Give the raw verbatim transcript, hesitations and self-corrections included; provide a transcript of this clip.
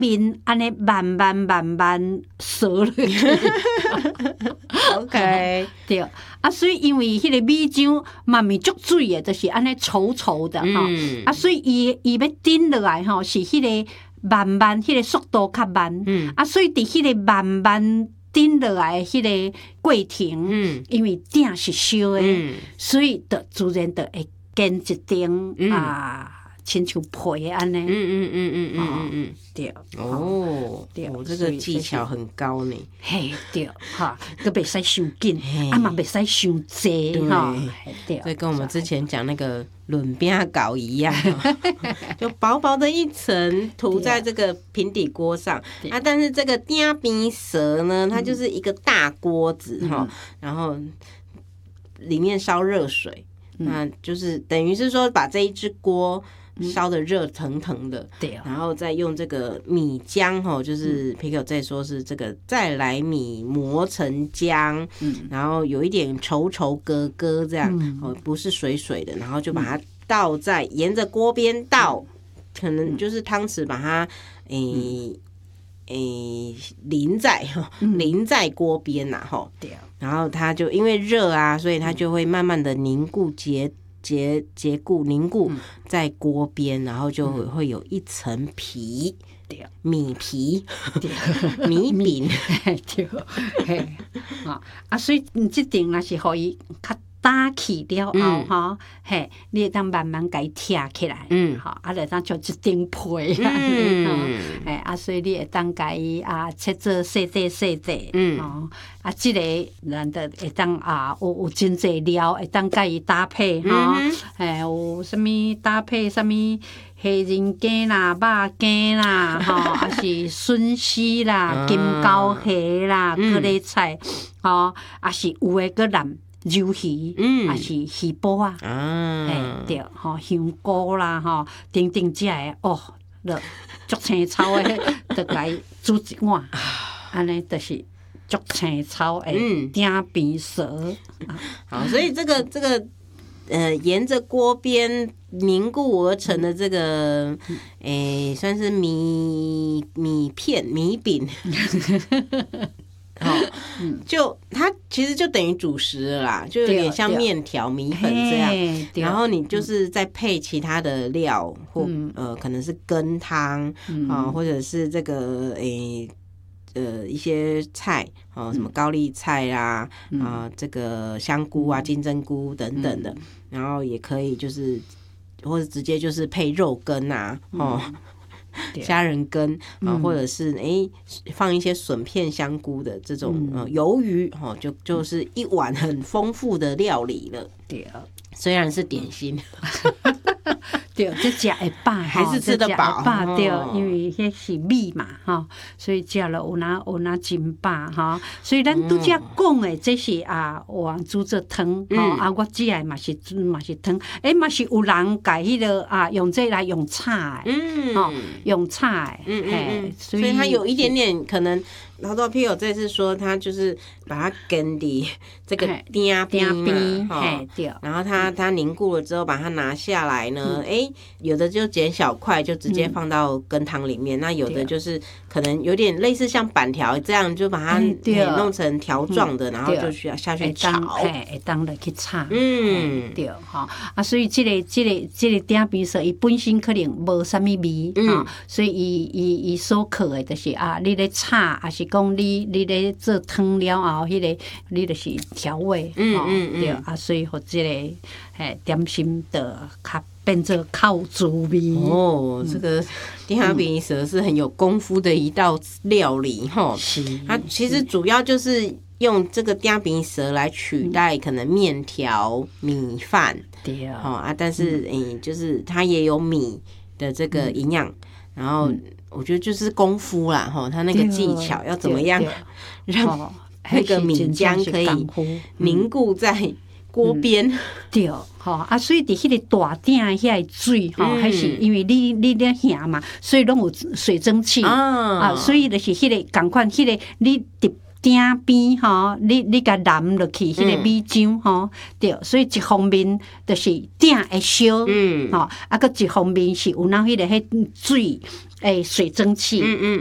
面安尼慢慢慢慢烧落去。 OK， 对啊，所以因为迄个米浆嘛咪足水的，就是安尼稠稠的哈、 嗯、 啊，所以伊伊要顶落来吼，是迄个慢慢，迄、那个速度较慢。嗯、啊，所以伫迄个慢慢顶落来迄个过程，嗯、因为鼎是烧的，嗯、所以就自然就会见一点、嗯、啊。亲像皮安尼，嗯嗯嗯嗯嗯嗯嗯， 对， 哦，对，我这个技巧很高呢。 嘿，对，哈，都袂使伤紧，啊嘛袂使伤济，哈，对， 这跟我们之前讲那个润饼糕一样，就薄薄的一层涂在这个平底锅上啊。但是这个鼎边蛇呢，它就是一个大锅子哈，然后里面烧热水，那就是等于是说把这一只锅烧的热腾腾的，对、嗯，然后再用这个米浆哈，就是 Pico 在说是这个再来米磨成浆，嗯，然后有一点稠稠格格这样，嗯、哦，不是水水的，然后就把它倒在沿着锅边倒，嗯、可能就是汤匙把它诶诶淋在淋在锅边呐，哈，对，然后它就因为热啊，所以它就会慢慢的凝固结。结结固凝固在锅边，然后就会有一层皮，米皮，米饼， 对，嘿，啊，所以你这定若是互伊较打起了后，哈，嘿，你会当慢慢甲伊拆起来，嗯，好，啊，就当做一顶皮，嗯，哎，啊，所以你会当甲伊啊切做细块细块，嗯，哦，啊，这个咱得会当啊有有真侪料会当甲伊搭配哈，哎，有啥物搭配啥物黑人羹啦、肉羹啦，吼，啊是笋丝啦、金钩虾啦、各类菜，吼，啊是有诶个南。鱿鱼，嗯，还是鱼脯啊，哎，对，吼，香菇啦，吼，等等这个哦，了，竹青草诶，就来煮一碗，安尼就是竹青草诶，鼎边蛇。 好，所以这个这个呃，沿着锅边凝固而成的这个，诶、欸，算是米米片、米饼。哦，就它其实就等于主食了啦，就有点像面条、米粉这样。然后你就是再配其他的料，或、嗯、呃可能是羹汤啊、呃，或者是这个诶呃一些菜啊、呃，什么高丽菜啦啊、呃，这个香菇啊、金针菇等等的，然后也可以就是或者直接就是配肉羹啊，哦。嗯虾仁羹啊，或者是哎、欸、放一些笋片、香菇的这种呃鱿鱼哦，就就是一碗很丰富的料理了。对，虽然是点心。 对，这食会饱， 还是吃得饱。 饱对，因为迄是米嘛，哈，所以食了有哪有哪真饱哈。所以咱拄则讲的，这是啊，王煮做汤，吼啊，我食的嘛是嘛是汤，诶嘛是有人家迄个啊用这来用炒的，嗯，哦，用炒的，嗯嗯， 所以它有一点点可能。然后 Pico 这次说他就是把它跟的这个鼎边嘛，然后它它凝固了之后把它拿下来呢，哎、嗯，有的就剪小块就直接放到羹汤里面，嗯、那有的就是可能有点类似像板条这样，就把它弄成条状的，嗯、然后就需要下去炒， 哎，当了去炒，嗯，对哈啊，所以这个这个这个鼎边说伊本身可能无啥物味啊、嗯，所以伊伊伊所靠的就是啊，你咧炒还是。讲你你咧做汤了后，迄、那个你就是调味，嗯嗯嗯，对啊，所以或这个诶点心的较变做较滋味。 哦，这个鼎边蛇是很有功夫的一道料理哈。是，它其实主要就是用这个鼎边蛇来取代可能面条、米饭，对啊，哦啊，但是诶、嗯，就是它也有米的这个营养，然后。我觉得就是功夫啦，哈，他那个技巧要怎么样让那个米浆可以凝固在锅边？嗯、 对，吼啊，所以伫迄个大鼎遐水，吼、嗯，还是因为你你咧遐嘛，所以拢有水蒸气啊，啊，所以就是迄个共款，迄个你伫鼎边吼，你你甲淋落去迄个米浆吼，对，所以一方面就是鼎会烧，嗯，吼，啊，搁一方面是有那迄个迄水诶水蒸气，嗯嗯。